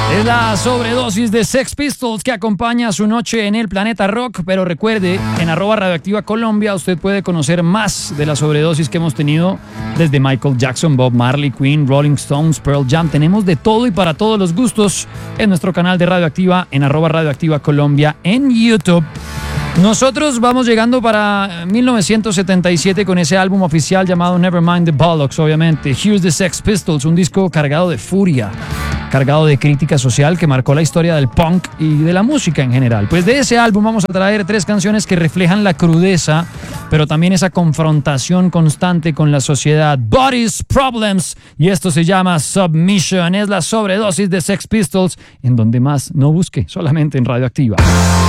Es la sobredosis de Sex Pistols que acompaña su noche en el Planeta Rock, pero recuerde, en @Radioactiva Colombia usted puede conocer más de la sobredosis que hemos tenido desde Michael Jackson, Bob Marley, Queen, Rolling Stones, Pearl Jam. Tenemos de todo y para todos los gustos en nuestro canal de Radioactiva, en @Radioactiva Colombia en YouTube. Nosotros vamos llegando para 1977 con ese álbum oficial llamado Nevermind the Bollocks, obviamente. Here's the Sex Pistols, un disco cargado de furia, cargado de crítica social que marcó la historia del punk y de la música en general. Pues de ese álbum vamos a traer 3 canciones que reflejan la crudeza, pero también esa confrontación constante con la sociedad. Bodies, Problems, y esto se llama Submission. Es la sobredosis de Sex Pistols, en donde más no busque, solamente en Radioactiva.